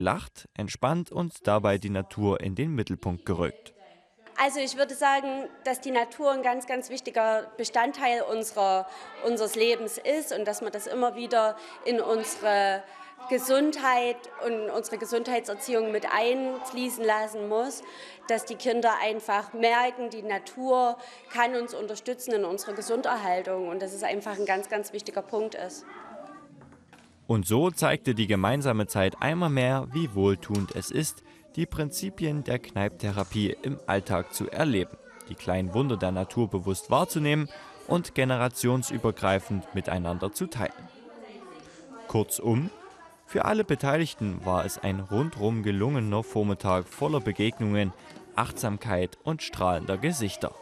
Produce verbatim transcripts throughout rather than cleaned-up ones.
lacht, entspannt und dabei die Natur in den Mittelpunkt gerückt. Also ich würde sagen, dass die Natur ein ganz, ganz wichtiger Bestandteil unserer, unseres Lebens ist und dass man das immer wieder in unsere Gesundheit und unsere Gesundheitserziehung mit einfließen lassen muss, dass die Kinder einfach merken, die Natur kann uns unterstützen in unserer Gesunderhaltung und dass es einfach ein ganz, ganz wichtiger Punkt ist. Und so zeigte die gemeinsame Zeit einmal mehr, wie wohltuend es ist, die Prinzipien der Kneipptherapie im Alltag zu erleben, die kleinen Wunder der Natur bewusst wahrzunehmen und generationsübergreifend miteinander zu teilen. Kurzum, für alle Beteiligten war es ein rundrum gelungener Vormittag voller Begegnungen, Achtsamkeit und strahlender Gesichter.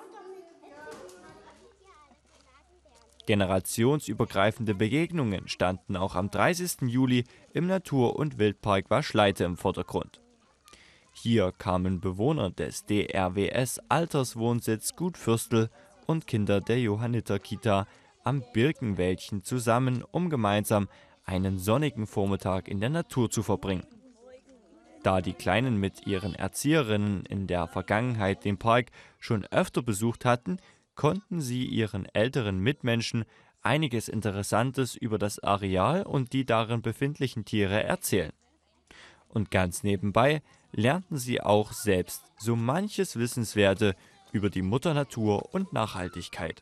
Generationsübergreifende Begegnungen standen auch am dreißigsten Juli im Natur- und Wildpark Waschleite im Vordergrund. Hier kamen Bewohner des D R W S Alterswohnsitz Gut Fürstel und Kinder der Johanniter-Kita am Birkenwäldchen zusammen, um gemeinsam einen sonnigen Vormittag in der Natur zu verbringen. Da die Kleinen mit ihren Erzieherinnen in der Vergangenheit den Park schon öfter besucht hatten, konnten sie ihren älteren Mitmenschen einiges Interessantes über das Areal und die darin befindlichen Tiere erzählen. Und ganz nebenbei lernten sie auch selbst so manches Wissenswerte über die Mutter Natur und Nachhaltigkeit.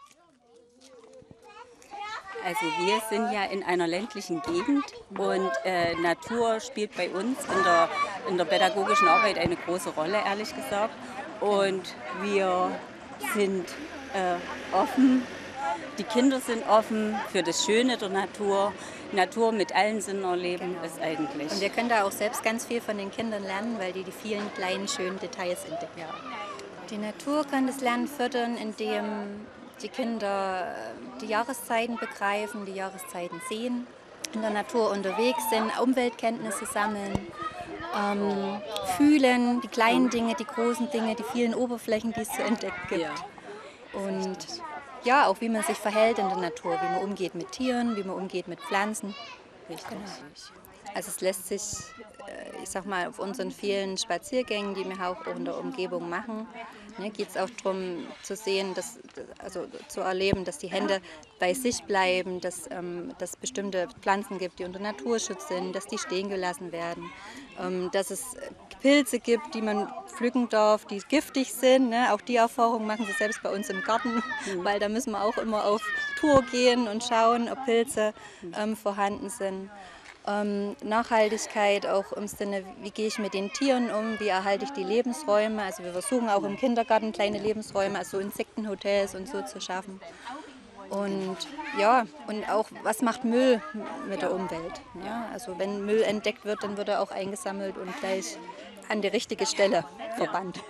Also wir sind ja in einer ländlichen Gegend und äh, Natur spielt bei uns in der, in der pädagogischen Arbeit eine große Rolle, ehrlich gesagt. Und wir sind äh, offen, die Kinder sind offen für das Schöne der Natur. Natur mit allen Sinnen erleben ist eigentlich. Und wir können da auch selbst ganz viel von den Kindern lernen, weil die die vielen kleinen, schönen Details entdecken. Ja. Die Natur kann das Lernen fördern, indem die Kinder die Jahreszeiten begreifen, die Jahreszeiten sehen, in der Natur unterwegs sind, Umweltkenntnisse sammeln, ähm, fühlen, die kleinen Dinge, die großen Dinge, die vielen Oberflächen, die es zu entdecken gibt. Ja. Und ja, auch wie man sich verhält in der Natur, wie man umgeht mit Tieren, wie man umgeht mit Pflanzen. Richtig. Also es lässt sich, ich sag mal, auf unseren vielen Spaziergängen, die wir auch in der Umgebung machen, ne, geht es auch darum zu sehen, dass, also zu erleben, dass die Hände bei sich bleiben, dass ähm, dass bestimmte Pflanzen gibt, die unter Naturschutz sind, dass die stehen gelassen werden, ähm, dass es Pilze gibt, die man pflücken darf, die giftig sind. Ne? Auch die Erfahrung machen sie selbst bei uns im Garten, mhm. weil da müssen wir auch immer auf Tour gehen und schauen, ob Pilze ähm, vorhanden sind. Ähm, Nachhaltigkeit auch im Sinne, wie gehe ich mit den Tieren um, wie erhalte ich die Lebensräume. Also wir versuchen auch im Kindergarten kleine Lebensräume, also Insektenhotels und so zu schaffen. Und ja, und auch, was macht Müll mit der Umwelt? Ja, also wenn Müll entdeckt wird, dann wird er auch eingesammelt und gleich an die richtige Stelle verbannt.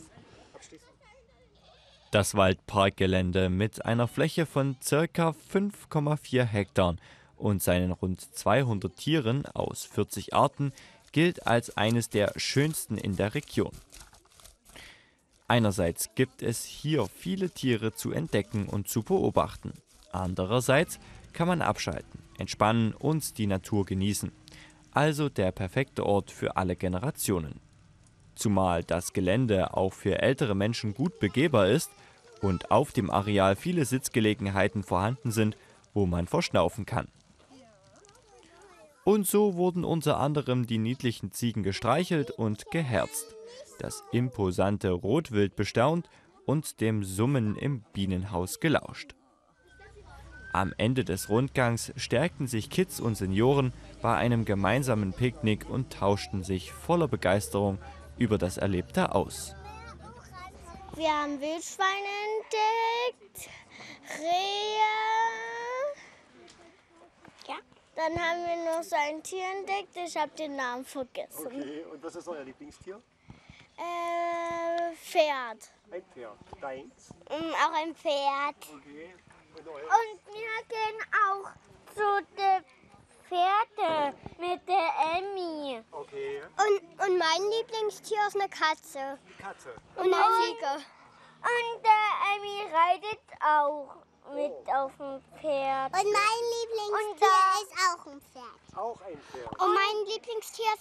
Das Waldparkgelände mit einer Fläche von ca. fünf Komma vier Hektar und seinen rund zweihundert Tieren aus vierzig Arten gilt als eines der schönsten in der Region. Einerseits gibt es hier viele Tiere zu entdecken und zu beobachten. Andererseits kann man abschalten, entspannen und die Natur genießen. Also der perfekte Ort für alle Generationen. Zumal das Gelände auch für ältere Menschen gut begehbar ist und auf dem Areal viele Sitzgelegenheiten vorhanden sind, wo man verschnaufen kann. Und so wurden unter anderem die niedlichen Ziegen gestreichelt und geherzt, das imposante Rotwild bestaunt und dem Summen im Bienenhaus gelauscht. Am Ende des Rundgangs stärkten sich Kids und Senioren bei einem gemeinsamen Picknick und tauschten sich voller Begeisterung über das Erlebte aus. Wir haben Wildschweine entdeckt, Rehe. Ja. Dann haben wir noch so ein Tier entdeckt, ich habe den Namen vergessen. Okay, und was ist euer Lieblingstier? Äh, Pferd. Ein Pferd. Deins? Mm, auch ein Pferd. Okay. Und, euer? Und wir gehen auch zu den Pferde mit der Emmy. Okay. Und, und mein Lieblingstier ist eine Katze. Katze. Und eine Ziege. Und der Emmy reitet auch mit auf dem Pferd. Und mein Lieblingstier Und da- ist auch ein Pferd. Auch ein Pferd. Und mein Lieblingstier